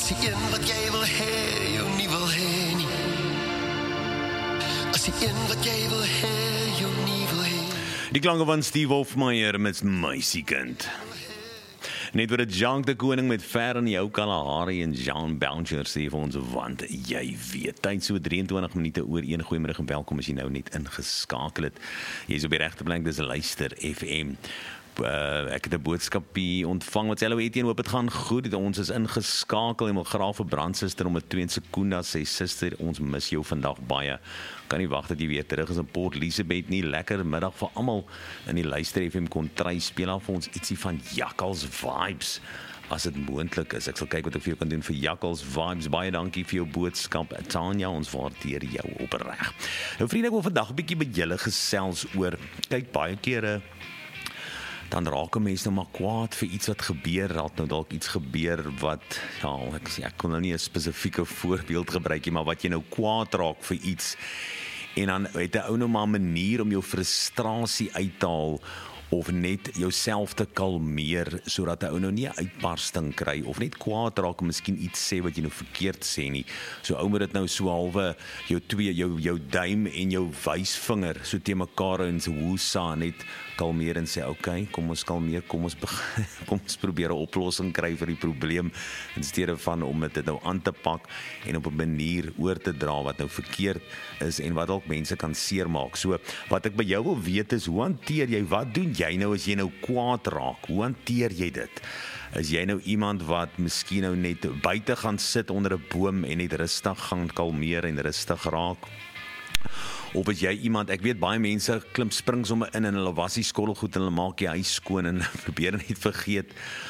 As die een wat jy wil hê, jou nie wil hê nie. As die een wat jy wil hê, jou nie wil hê. Die klanke van Steve Hofmeyer met Meisiekind. Net oor 'n Jacques de Koning met ver in jou Kalahari en Jean Boucher sê vir ons, want jy weet. Tyd so 23 minute oor 1. Goeiemiddag en welkom as jy nou net ingeskakel het. Jy is op die regte plek, dis Luister FM. Ek het 'n boodskapie ontvang wat sê, hallo Etienne, hoop het gaan goed. Ons is ingeskakel en wil graag vir brandsuster om 'n 2 sekonde sê, suster, ons mis jou vandag baie. Kan nie wag dat jy weer terug is in Port Elizabeth nie. Lekker middag vir almal in die Luister FM kontry. Speel af vir ons ietsie van Jakkals Vibes as dit moontlik is. Ek sal kyk wat ek vir jou kan doen vir Jakkals Vibes. Baie dankie vir jou boodskap, Tanya, ons waardeer jou opreg. Nou vriende, ek wil vandag 'n bietjie met julle gesels oor, kyk, baie kere dan raak 'n mens nou maar kwaad vir iets wat gebeur, raak nou dalk iets gebeur wat, ja, ek kon nou nie 'n spesifieke voorbeeld gebruik nie, maar wat jy nou kwaad raak vir iets, en dan het 'n ou nou maar 'n manier om jou frustrasie uit te haal, of net jouself te kalmeer, sodat 'n ou nou nie 'n uitbarsting kry, of net kwaad raak en miskien iets sê wat jy nou verkeerd sê nie. So ou moet dit nou so halwe, jou duim en jou wysvinger, so te mekaar en so woesa net kalmeer en sê, okay, kom ons kalmeer, kom ons probeer 'n oplossing kry vir die probleem, in steede van om dit nou aan te pak, en op 'n manier oor te dra wat nou verkeerd is, en wat dalk mense kan seermaak. So, wat ek by jou wil weet is, hoe hanteer jy, wat doen jy nou as jy nou kwaad raak? Hoe hanteer jy dit? Is jy nou iemand wat miskien nou net buite gaan sit onder 'n boom en net rustig gaan kalmeer en rustig raak? Of is jy iemand, ek weet baie mense spring sommer in hulle was die skottelgoed en hulle maak die huis skoon en probeer net vergeet